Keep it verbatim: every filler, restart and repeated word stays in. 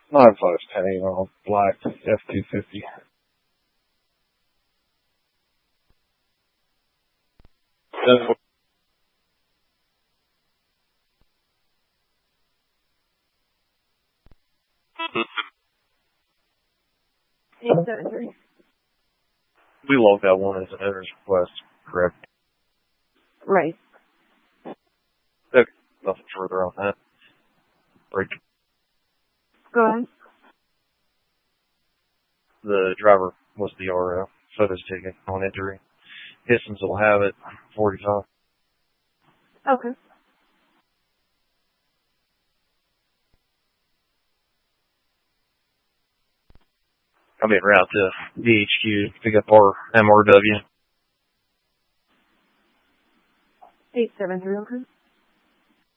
nine five ten on black F two fifty. eight seven three. We logged that one as an owner's request, correct? Right. Okay, nothing further on that. Break. Go ahead. The driver was the R O. Photos taken on entry. Histons will have it. forty-five. Okay. I'm en route to D H Q to pick up our M R W. eight seven three, okay.